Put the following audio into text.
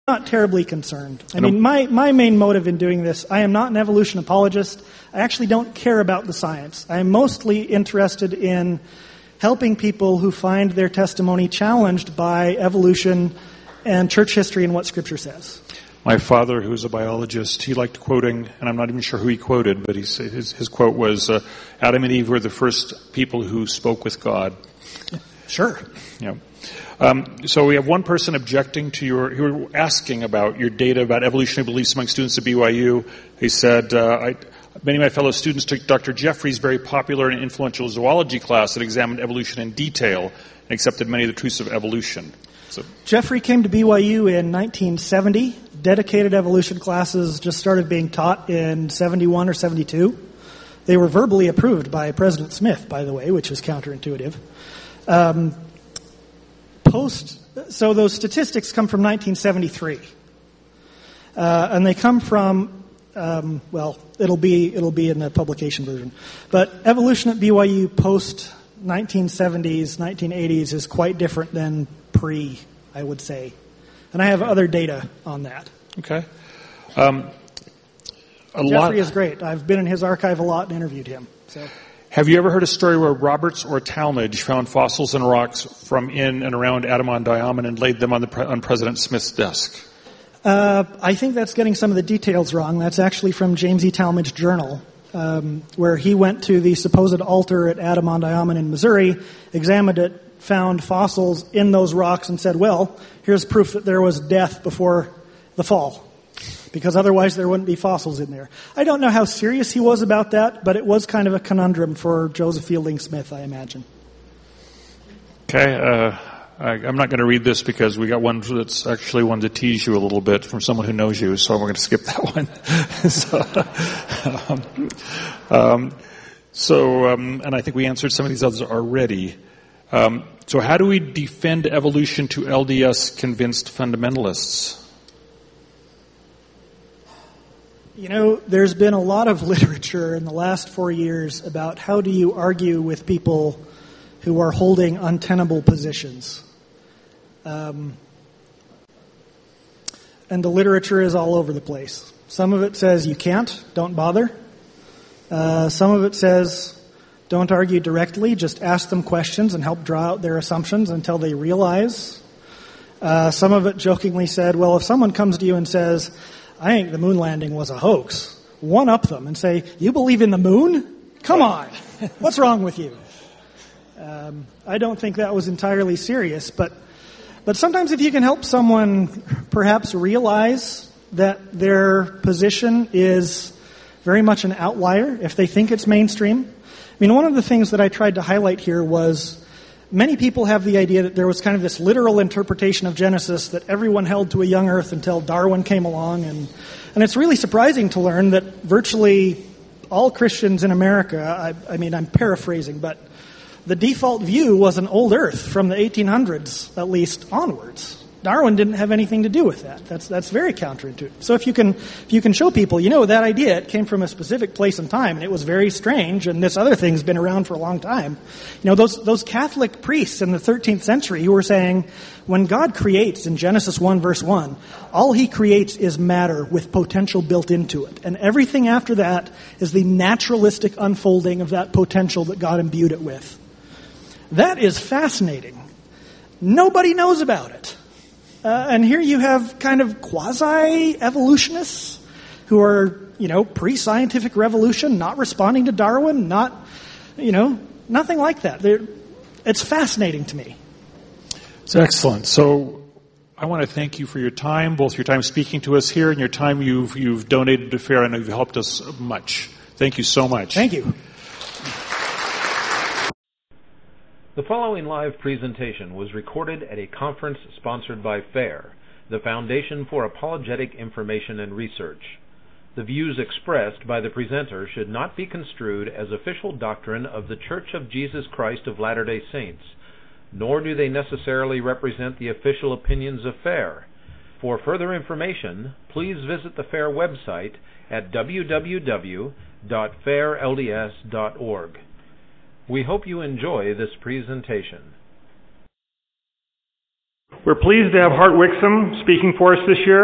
not terribly concerned. I mean, my main motive in doing this, I am not an evolution apologist. I actually don't care about the science. I am mostly interested in helping people who find their testimony challenged by evolution and church history and what Scripture says. My father, who's a biologist, he liked quoting, and I'm not even sure who he quoted, but his quote was, Adam and Eve were the first people who spoke with God. Sure. Yeah. So we have one person objecting to who were asking about your data about evolutionary beliefs among students at BYU. He said, many of my fellow students took Dr. Jeffrey's very popular and influential zoology class that examined evolution in detail and accepted many of the truths of evolution. So, Jeffrey came to BYU in 1970. Dedicated evolution classes just started being taught in 71 or 72. They were verbally approved by President Smith, by the way, which was counterintuitive. So those statistics come from 1973, and they come from it'll be in the publication version. But evolution at BYU post 1970s, 1980s is quite different than pre, I would say, and I have other data on that. Okay. Jeffrey is great. I've been in his archive a lot and interviewed him. So. Have you ever heard a story where Roberts or Talmage found fossils and rocks from in and around Adam-on-Diamond and laid them on President Smith's desk? I think that's getting some of the details wrong. That's actually from James E. Talmage Journal, where he went to the supposed altar at Adam-on-Diamond in Missouri, examined it, found fossils in those rocks, and said, well, here's proof that there was death before the fall, because otherwise there wouldn't be fossils in there. I don't know how serious he was about that, but it was kind of a conundrum for Joseph Fielding Smith, I imagine. Okay, I'm not going to read this because we got one that's actually one to tease you a little bit from someone who knows you, so we're going to skip that one. And I think we answered some of these others already. So how do we defend evolution to LDS convinced fundamentalists? You know, there's been a lot of literature in the last 4 years about how do you argue with people who are holding untenable positions. And the literature is all over the place. Some of it says you can't, don't bother. Some of it says don't argue directly, just ask them questions and help draw out their assumptions until they realize. Some of it jokingly said, well, if someone comes to you and says, I think the moon landing was a hoax, one-up them and say, you believe in the moon? Come on. What's wrong with you? I don't think that was entirely serious, but sometimes if you can help someone perhaps realize that their position is very much an outlier, if they think it's mainstream. I mean, one of the things that I tried to highlight here was many people have the idea that there was kind of this literal interpretation of Genesis that everyone held to a young earth until Darwin came along. And it's really surprising to learn that virtually all Christians in America, I mean, I'm paraphrasing, but the default view was an old earth from the 1800s, at least, onwards. Darwin didn't have anything to do with that. That's very counterintuitive. So if you can show people, you know, that idea, it came from a specific place and time, and it was very strange, and this other thing's been around for a long time. You know, those Catholic priests in the 13th century who were saying, when God creates in Genesis 1 verse 1, all he creates is matter with potential built into it. And everything after that is the naturalistic unfolding of that potential that God imbued it with. That is fascinating. Nobody knows about it. And here you have kind of quasi-evolutionists who are, you know, pre-scientific revolution, not responding to Darwin, not, you know, nothing like that. It's fascinating to me. It's excellent. So I want to thank you for your time, both your time speaking to us here and your time you've donated to FAIR. I know you've helped us much. Thank you so much. Thank you. The following live presentation was recorded at a conference sponsored by FAIR, the Foundation for Apologetic Information and Research. The views expressed by the presenter should not be construed as official doctrine of the Church of Jesus Christ of Latter-day Saints, nor do they necessarily represent the official opinions of FAIR. For further information, please visit the FAIR website at www.fairlds.org. We hope you enjoy this presentation. We're pleased to have Hart Wixom speaking for us this year.